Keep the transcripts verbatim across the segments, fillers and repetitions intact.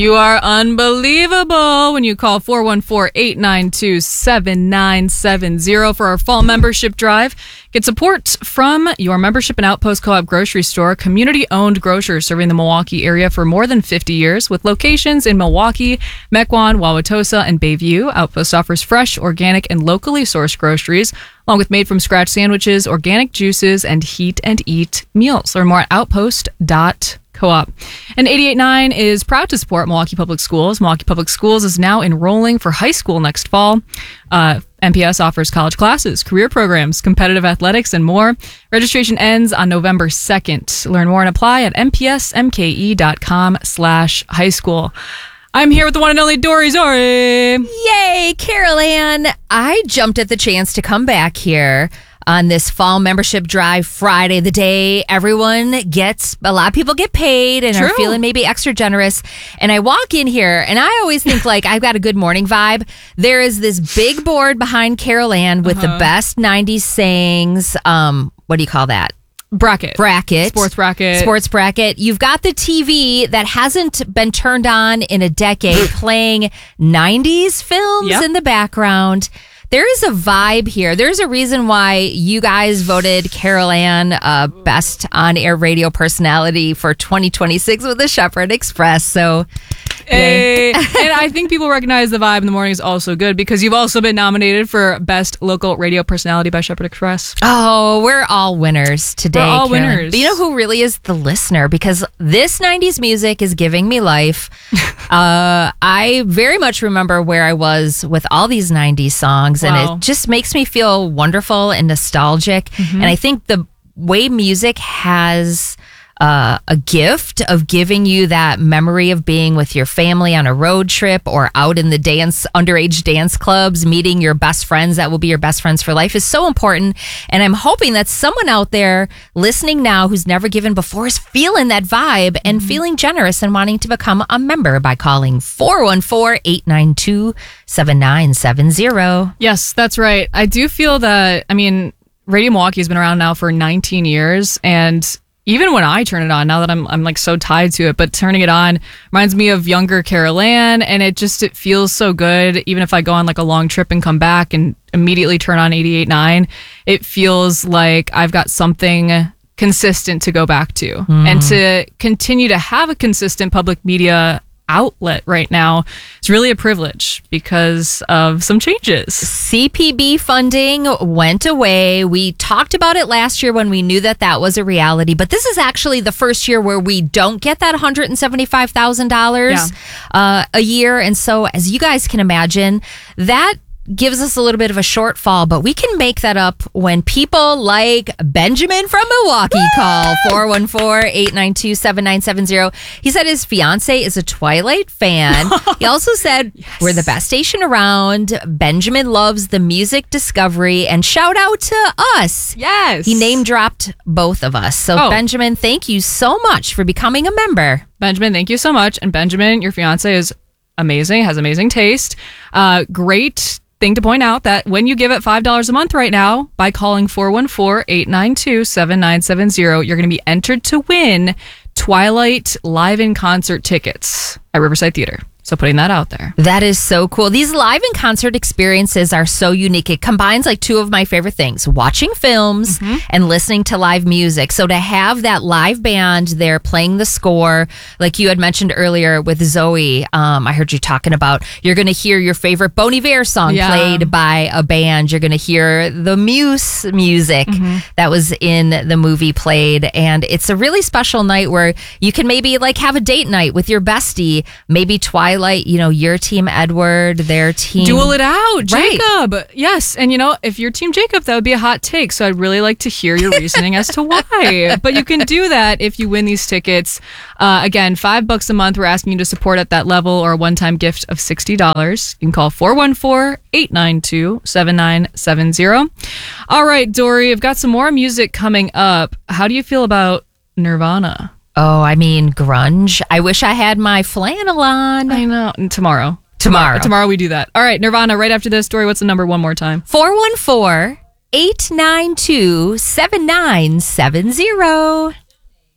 You are unbelievable when you call four one four, eight nine two, seven nine seven zero for our fall membership drive. Get support from your membership and Outpost Co-op grocery store, community-owned grocers serving the Milwaukee area for more than fifty years with locations in Milwaukee, Mequon, Wauwatosa, and Bayview. Outpost offers fresh, organic, and locally sourced groceries, along with made-from-scratch sandwiches, organic juices, and heat-and-eat meals. Learn more at outpost dot com. Co-op. And eighty-eight point nine is proud to support Milwaukee Public Schools. Milwaukee Public Schools is now enrolling for high school next fall. Uh, M P S offers college classes, career programs, competitive athletics, and more. Registration ends on November second. Learn more and apply at mpsmke.com slash high school. I'm here with the one and only Dory Zori. Yay, Carol Ann. I jumped at the chance to come back here on this fall membership drive Friday, the day everyone gets, a lot of people get paid and True. are feeling maybe extra generous. And I walk in here and I always think like I've got a good morning vibe. There is this big board behind Carol Ann with uh-huh. the best nineties sayings. Um, what do you call that? Bracket. Bracket. Sports bracket. Sports bracket. You've got the T V that hasn't been turned on in a decade playing nineties films yep. in the background. There is a vibe here. There's a reason why you guys voted Carol Ann uh, best on-air radio personality for twenty twenty-six with the Shepherd Express. So, hey. And I think people recognize the vibe in the morning is also good because you've also been nominated for best local radio personality by Shepherd Express. Oh, we're all winners today. We're all Carolyn. winners. But you know who really is the listener? Because this nineties music is giving me life. uh, I very much remember where I was with all these nineties songs. And wow. it just makes me feel wonderful and nostalgic. Mm-hmm. And I think the way music has uh, a gift of giving you that memory of being with your family on a road trip or out in the dance, underage dance clubs, meeting your best friends that will be your best friends for life is so important. And I'm hoping that someone out there listening now who's never given before is feeling that vibe and mm-hmm. feeling generous and wanting to become a member by calling four one four, eight nine two, seven nine seven zero. Yes, that's right. I do feel that, I mean, Radio Milwaukee has been around now for nineteen years, and even when I turn it on, now that I'm I'm like so tied to it, but turning it on reminds me of younger Carol Ann, and it just it feels so good. Even if I go on like a long trip and come back and immediately turn on eighty-eight point nine, it feels like I've got something consistent to go back to. Mm. And to continue to have a consistent public media outlet right now, it's really a privilege because of some changes. C P B funding went away. We talked about it last year when we knew that that was a reality, but this is actually the first year where we don't get that one hundred seventy-five thousand dollars yeah. uh, a year. And so as you guys can imagine, that gives us a little bit of a shortfall, but we can make that up when people like Benjamin from Milwaukee Woo! Call four one four, eight nine two, seven nine seven zero. He said his fiance is a Twilight fan. He also said, yes. We're the best station around. Benjamin loves the music discovery, and shout out to us. Yes. He name dropped both of us. So oh. Benjamin, thank you so much for becoming a member. Benjamin, thank you so much. And Benjamin, your fiance is amazing, has amazing taste. Uh, great thing to point out that when you give it five dollars a month right now by calling four one four, eight nine two, seven nine seven zero, you're going to be entered to win Twilight live in concert tickets at Riverside Theater. So putting that out there. That is so cool. These live and concert experiences are so unique. It combines like two of my favorite things, watching films mm-hmm. and listening to live music. So to have that live band there playing the score, like you had mentioned earlier with Zoe, um, I heard you talking about, you're going to hear your favorite Bon Iver song yeah. played by a band. You're going to hear the Muse music mm-hmm. that was in the movie played. And it's a really special night where you can maybe like have a date night with your bestie, maybe Twilight. Twilight, you know, your team Edward, their team. Duel it out, right. Jacob. Yes. And, you know, if you're team Jacob, that would be a hot take. So I'd really like to hear your reasoning as to why. But you can do that if you win these tickets. Uh, again, five bucks a month. We're asking you to support at that level or a one-time gift of sixty dollars. You can call four one four, eight nine two, seven nine seven zero. All right, Dory, I've got some more music coming up. How do you feel about Nirvana? Oh, I mean, grunge. I wish I had my flannel on. I know. And tomorrow. Tomorrow. Tomorrow. Tomorrow we do that. All right, Nirvana, right after this. Dory, what's the number one more time? four one four, eight nine two, seven nine seven zero.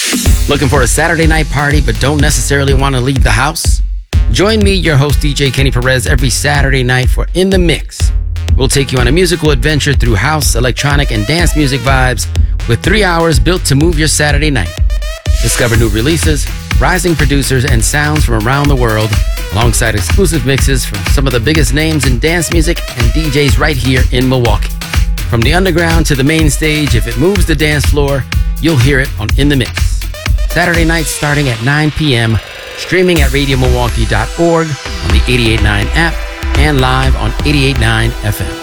Looking for a Saturday night party but don't necessarily want to leave the house? Join me, your host D J Kenny Perez, every Saturday night for In the Mix. We'll take you on a musical adventure through house, electronic, and dance music vibes with three hours built to move your Saturday night. Discover new releases, rising producers, and sounds from around the world, alongside exclusive mixes from some of the biggest names in dance music and D Js right here in Milwaukee. From the underground to the main stage, if it moves the dance floor, you'll hear it on In the Mix. Saturday nights starting at nine p.m., streaming at radio milwaukee dot org, on the eighty-eight point nine app, and live on eighty-eight point nine F M.